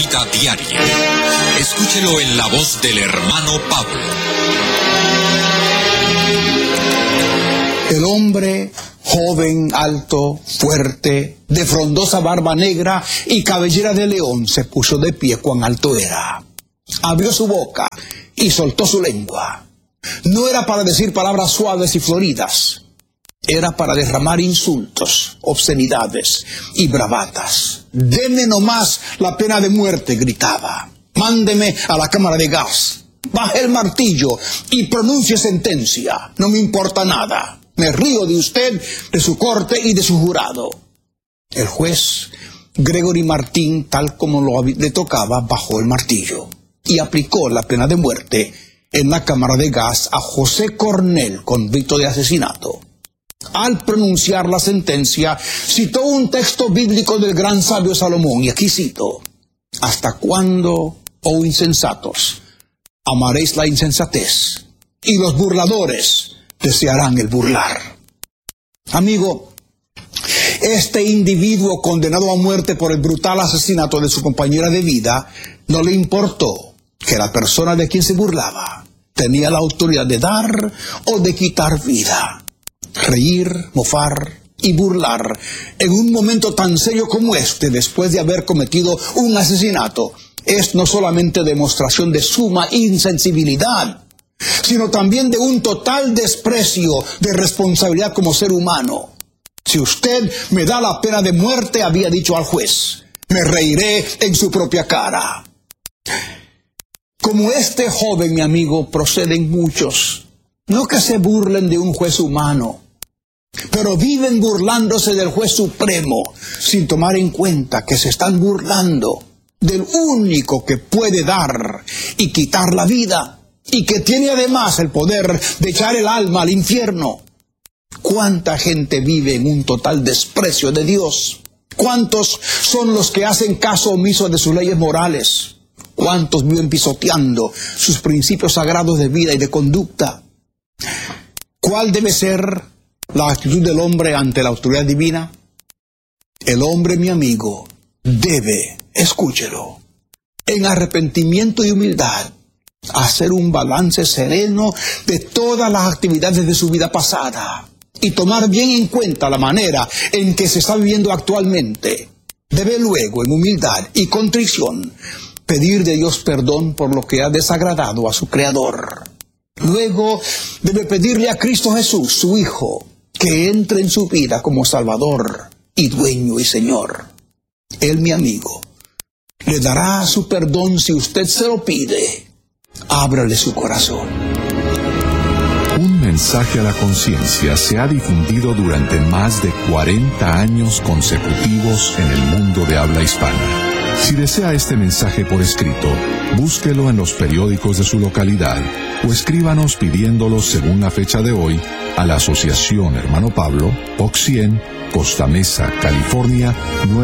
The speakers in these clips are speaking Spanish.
Diaria. Escúchelo en la voz del hermano Pablo. El hombre joven, alto, fuerte, de frondosa barba negra y cabellera de león, se puso de pie cuán alto era. Abrió su boca y soltó su lengua. No era para decir palabras suaves y floridas. Era para derramar insultos, obscenidades y bravatas. «Deme nomás la pena de muerte», gritaba. «Mándeme a la cámara de gas. Baje el martillo y pronuncie sentencia. No me importa nada. Me río de usted, de su corte y de su jurado». El juez Gregory Martín, tal como le tocaba, bajó el martillo y aplicó la pena de muerte en la cámara de gas a José Cornell, convicto de asesinato. Al pronunciar la sentencia, citó un texto bíblico del gran sabio Salomón, y aquí cito: «¿Hasta cuándo, oh insensatos, amaréis la insensatez? Y los burladores desearán el burlar». Amigo, este individuo condenado a muerte por el brutal asesinato de su compañera de vida, no le importó que la persona de quien se burlaba tenía la autoridad de dar o de quitar vida. Reír, mofar y burlar en un momento tan serio como este, después de haber cometido un asesinato, es no solamente demostración de suma insensibilidad, sino también de un total desprecio de responsabilidad como ser humano. «Si usted me da la pena de muerte», había dicho al juez, «me reiré en su propia cara». Como este joven, mi amigo, proceden muchos. No que se burlen de un juez humano, pero viven burlándose del juez supremo, sin tomar en cuenta que se están burlando del único que puede dar y quitar la vida, y que tiene además el poder de echar el alma al infierno. ¿Cuánta gente vive en un total desprecio de Dios? ¿Cuántos son los que hacen caso omiso de sus leyes morales? ¿Cuántos viven pisoteando sus principios sagrados de vida y de conducta? ¿Cuál debe ser la actitud del hombre ante la autoridad divina? El hombre, mi amigo, debe, escúchelo, en arrepentimiento y humildad, hacer un balance sereno de todas las actividades de su vida pasada y tomar bien en cuenta la manera en que se está viviendo actualmente. Debe luego, en humildad y contrición, pedir de Dios perdón por lo que ha desagradado a su Creador. Luego debe pedirle a Cristo Jesús, su Hijo, que entre en su vida como Salvador y Dueño y Señor. Él, mi amigo, le dará su perdón si usted se lo pide. Ábrale su corazón. Un mensaje a la conciencia se ha difundido durante más de 40 años consecutivos en el mundo de habla hispana. Si desea este mensaje por escrito, búsquelo en los periódicos de su localidad o escríbanos pidiéndolo según la fecha de hoy a la Asociación Hermano Pablo, Box 100, Costa Mesa, California,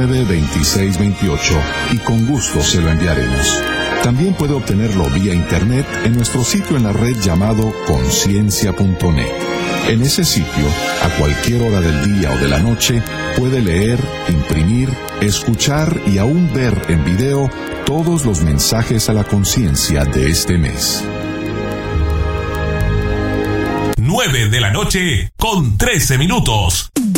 92628, y con gusto se lo enviaremos. También puede obtenerlo vía internet en nuestro sitio en la red llamado conciencia.net. En ese sitio, a cualquier hora del día o de la noche, puede leer, imprimir, escuchar y aún ver en video todos los mensajes a la conciencia de este mes. 9 de la noche con 13 minutos.